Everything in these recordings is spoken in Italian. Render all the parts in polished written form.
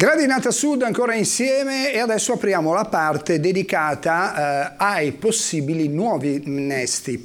Gradinata Sud ancora insieme e adesso apriamo la parte dedicata ai possibili nuovi innesti.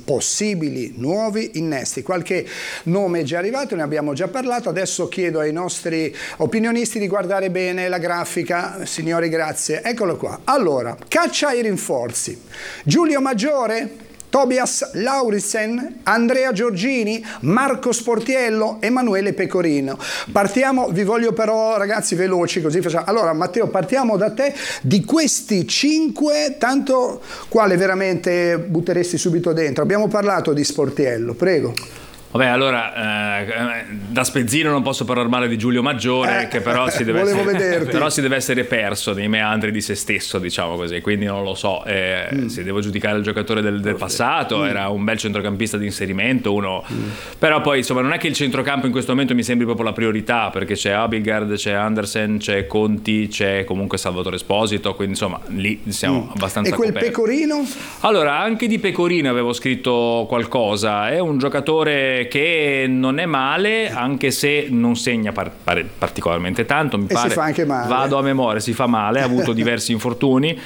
Qualche nome è già arrivato, ne abbiamo già parlato, adesso chiedo ai nostri opinionisti di guardare bene la grafica. Signori, grazie. Eccolo qua. Allora, caccia ai rinforzi. Giulio Maggiore, Tobias Lauritsen, Andrea Giorgini, Marco Sportiello, Emanuele Pecorino. Partiamo, vi voglio però ragazzi veloci così facciamo. Allora Matteo, partiamo da te. Di questi 5, tanto quale veramente butteresti subito dentro? Abbiamo parlato di Sportiello, prego. Vabbè, allora, da spezzino non posso parlare male di Giulio Maggiore, che però si deve essere perso nei meandri di se stesso, diciamo così, quindi non lo so, se devo giudicare il giocatore del passato, era un bel centrocampista di inserimento, però poi insomma non è che il centrocampo in questo momento mi sembri proprio la priorità, perché c'è Abildgaard, c'è Andersen, c'è Conti, c'è comunque Salvatore Esposito, quindi insomma lì siamo abbastanza coperti. E quel Pecorino? Allora, anche di Pecorino avevo scritto qualcosa, è un giocatore che non è male, anche se non segna particolarmente tanto, mi pare. Si fa anche male. Vado a memoria, si fa male, ha avuto diversi infortuni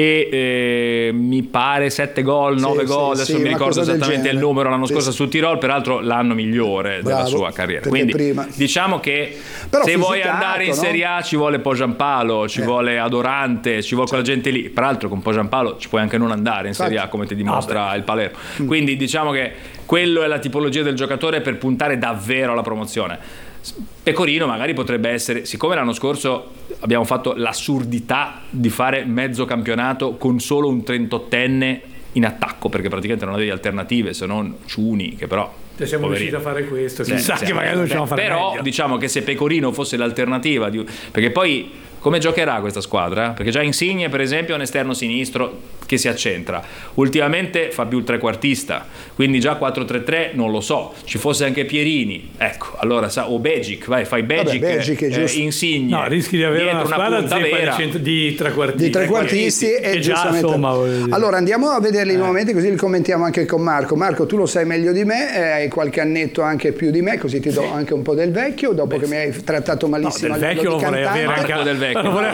e mi pare 7 gol, 9 gol, adesso mi ricordo esattamente il numero l'anno scorso sul Tirol, peraltro l'anno migliore della sua carriera. Quindi diciamo che però se vuoi andare in Serie A ci vuole Pogiampalo, ci vuole Adorante, ci vuole quella gente lì. Peraltro con Pogiampalo ci puoi anche non andare in Serie A, come ti dimostra il Palermo. Quindi diciamo che quello è la tipologia del giocatore per puntare davvero alla promozione. Pecorino magari potrebbe essere, siccome l'anno scorso abbiamo fatto l'assurdità di fare mezzo campionato con solo un 38enne in attacco, perché praticamente non avevi alternative se non Ciuni, che però se siamo riusciti a fare questo, chissà che magari non riusciamo a fare però meglio. Diciamo che se Pecorino fosse l'alternativa perché poi come giocherà questa squadra? Perché già Insigne per esempio è un esterno sinistro che si accentra, ultimamente fa più il trequartista, quindi già 4-3-3 non lo so, ci fosse anche Pierini, ecco, allora o Begic, fai Begic, Insigne, no, rischi di avere una squadra vera di trequartisti e già insomma. Allora andiamo a vederli nuovamente, così li commentiamo anche con Marco. Marco, tu lo sai meglio di me, hai qualche annetto anche più di me, così ti do anche un po' del vecchio dopo che mi hai trattato malissimo. Del vecchio lo vorrei avere anche del vecchio.